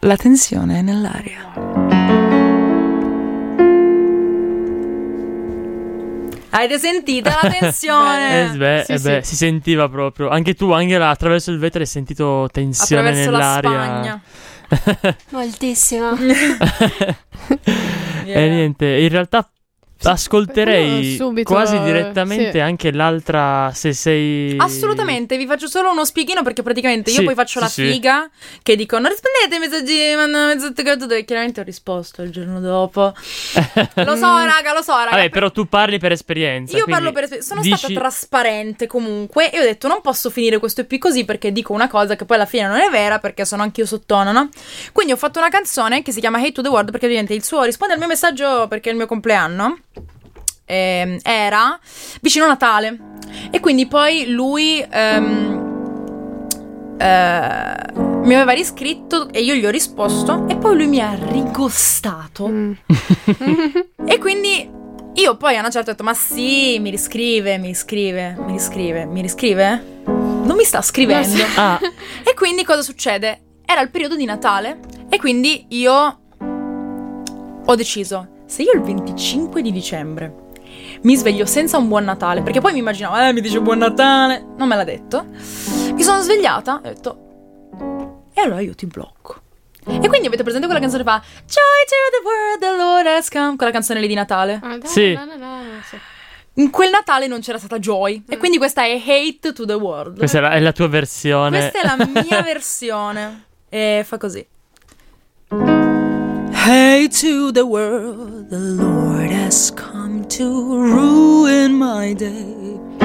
La tensione è nell'aria. Avete sentito la tensione? Sì. Si sentiva proprio. Anche tu, anche là, attraverso il vetro hai sentito tensione attraverso nell'aria. La Spagna. Moltissimo. E niente, in realtà ascolterei subito, quasi direttamente anche l'altra, se sei... Assolutamente, vi faccio solo uno spiegino perché praticamente io poi faccio la figa che dico non rispondete ai messaggi, mandano mezzo caduto e chiaramente ho risposto il giorno dopo. Lo so raga. Vabbè, però tu parli per esperienza. Io parlo per esperienza, sono stata trasparente comunque e ho detto non posso finire questo EP così perché dico una cosa che poi alla fine non è vera perché sono anch'io sottona, no? Quindi ho fatto una canzone che si chiama Hate to the World perché ovviamente il suo risponde al mio messaggio perché è il mio compleanno. Era vicino Natale e quindi poi lui mi aveva riscritto e io gli ho risposto e poi lui mi ha rigostato e quindi io poi a una certa ho detto ma sì, mi riscrive non mi sta scrivendo. E quindi cosa succede? Era il periodo di Natale e quindi io ho deciso se io il 25 di dicembre mi sveglio senza un buon Natale, perché poi mi immaginavo, mi dice buon Natale, non me l'ha detto. Mi sono svegliata e ho detto, e allora io ti blocco. E quindi avete presente quella canzone che fa Joy to the world, the Lord has come, quella canzone lì di Natale? Sì. In quel Natale non c'era stata Joy e quindi questa è Hate to the World. Questa è la tua versione. Questa è la mia versione e fa così. Hey to the world, the Lord has come to ruin my day.